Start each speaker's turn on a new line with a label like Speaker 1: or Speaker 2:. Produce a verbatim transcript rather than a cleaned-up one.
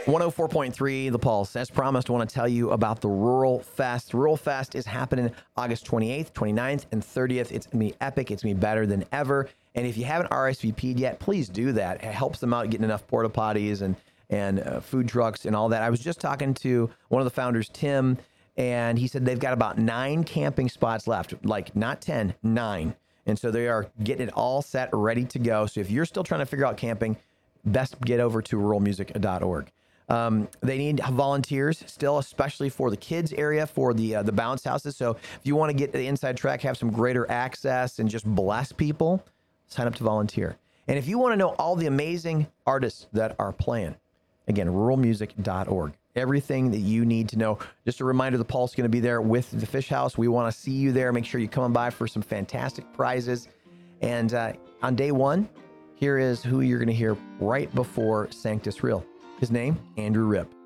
Speaker 1: one oh four point three The Pulse. As promised, I want to tell you about the Rural Fest. Rural Fest is happening August twenty-eighth, twenty-ninth, and thirtieth. It's going to be epic. It's going to be better than ever. And if you haven't R S V P'd yet, please do that. It helps them out getting enough porta potties and, and uh, food trucks and all that. I was just talking to one of the founders, Tim, and he said they've got about nine camping spots left, like not ten, nine. And so they are getting it all set, ready to go. So if you're still trying to figure out camping, best get over to rural music dot org. Um, they need volunteers still, especially for the kids area, for the uh, the bounce houses. So if you want to get the inside track, have some greater access, and just bless people, sign up to volunteer. And if you want to know all the amazing artists that are playing, again, rural music dot org. Everything that you need to know. Just a reminder, the Pulse is going to be there with the Fish House. We want to see you there. Make sure you come on by for some fantastic prizes. And uh, on day one, here is who you're going to hear right before Sanctus Real. His name, Andrew Ripp.